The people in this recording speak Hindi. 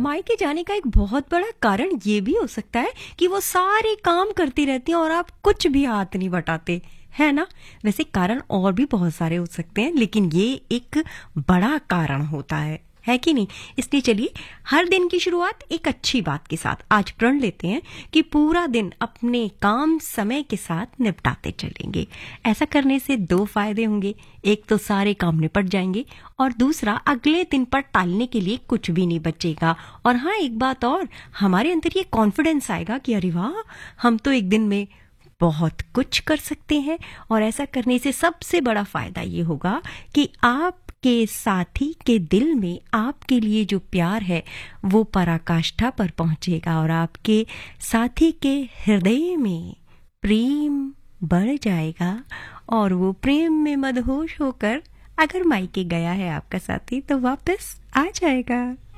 मायके जाने का एक बहुत बड़ा कारण ये भी हो सकता है कि वो सारे काम करती रहती हैं और आप कुछ भी हाथ नहीं बटाते, है ना? वैसे कारण और भी बहुत सारे हो सकते हैं, लेकिन ये एक बड़ा कारण होता है कि नहीं? इसलिए चलिए हर दिन की शुरुआत एक अच्छी बात के साथ आज प्रण लेते हैं कि पूरा दिन अपने काम समय के साथ निपटाते चलेंगे। ऐसा करने से 2 फायदे होंगे। एक तो सारे काम निपट जाएंगे और दूसरा अगले दिन पर टालने के लिए कुछ भी नहीं बचेगा। और हाँ, एक बात और, हमारे अंदर ये कॉन्फिडेंस आएगा कि अरे वाह, हम तो एक दिन में बहुत कुछ कर सकते हैं। और ऐसा करने से सबसे बड़ा फायदा ये होगा कि आपके साथी के दिल में आपके लिए जो प्यार है वो पराकाष्ठा पर पहुंचेगा और आपके साथी के हृदय में प्रेम बढ़ जाएगा और वो प्रेम में मदहोश होकर अगर मायके गया है आपका साथी तो वापस आ जाएगा।